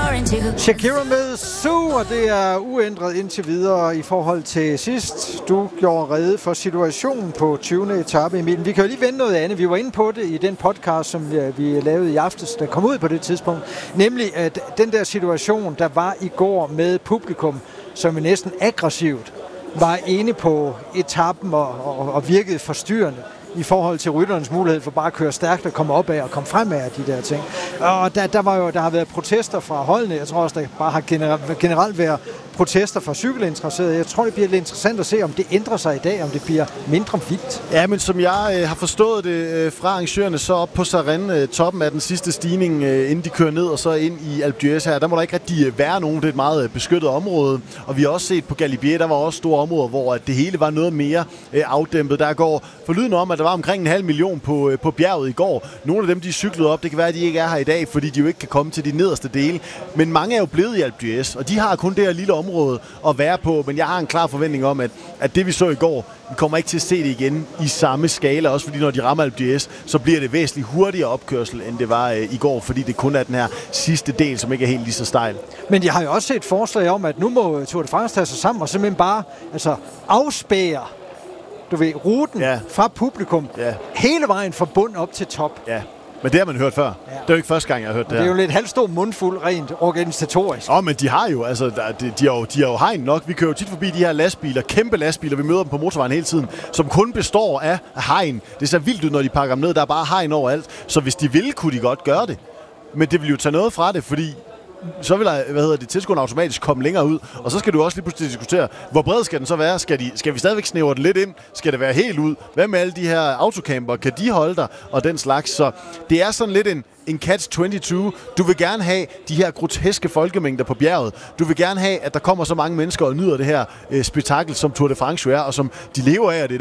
Shakira med Sue, og det er uændret indtil videre i forhold til sidst. Du gjorde rede for situationen på 20. etape, Emil. Vi kan jo lige vende noget andet. Vi var inde på det i den podcast, som vi lavede i aftes, der kom ud på det tidspunkt. Nemlig at den der situation, der var i går med publikum, som er næsten aggressivt, var inde på etappen og virkede forstyrrende i forhold til rytternes mulighed for bare at køre stærkt og komme op af og komme frem af de der ting. Og der har været protester fra holdene. Jeg tror også, der bare har generelt været protester fra cykelinteresserede. Jeg tror, det bliver lidt interessant at se, om det ændrer sig i dag, om det bliver mindre vildt. Ja, men som jeg har forstået det fra arrangørerne, så op på Sarren, toppen af den sidste stigning, inden de kører ned og så ind i Alpe d'Huez her, der må der ikke rigtig være nogen. Det er et meget beskyttet område. Og vi har også set på Galibier, der var også store områder, hvor det hele var noget mere afdæmpet. Der går forlydende om, at der var omkring 500.000 på bjerget i går. Nogle af dem, de cyklede op, det kan være, at de ikke er her i dag, fordi de jo ikke kan komme til de nederste dele. Men mange er jo blevet i Alpe d'Huez, og de har kun det her lille område at være på, men jeg har en klar forventning om, at det vi så i går, vi kommer ikke til at se det igen i samme skala, også fordi når de rammer Alpe d'Huez, så bliver det væsentligt hurtigere opkørsel, end det var i går, fordi det kun er den her sidste del, som ikke er helt lige så stejl. Men jeg har jo også set forslag om, at nu må Tour de France tage sig sammen og simpelthen bare afspære ruten fra publikum hele vejen fra bund op til top. Ja. Men det har man hørt før. Ja. Det er jo ikke første gang, jeg har hørt det her. Det er jo lidt halvstor mundfuld rent organisatorisk. Men de har jo, de har jo hegn nok. Vi kører jo tit forbi de her lastbiler, kæmpe lastbiler, vi møder dem på motorvejen hele tiden, som kun består af hegn. Det ser vildt ud, når de pakker dem ned. Der er bare hegn overalt. Så hvis de ville, kunne de godt gøre det. Men det vil jo tage noget fra det, fordi så vil tilskuerne automatisk komme længere ud, og så skal du også lige pludselig diskutere, hvor bred skal den så være? Skal vi stadigvæk snævre den lidt ind? Skal det være helt ud? Hvad med alle de her autocamper? Kan de holde der? Og den slags. Så det er sådan lidt en catch-22. Du vil gerne have de her groteske folkemængder på bjerget. Du vil gerne have, at der kommer så mange mennesker og nyder det her spektakel, som Tour de France er, og som de lever af, og det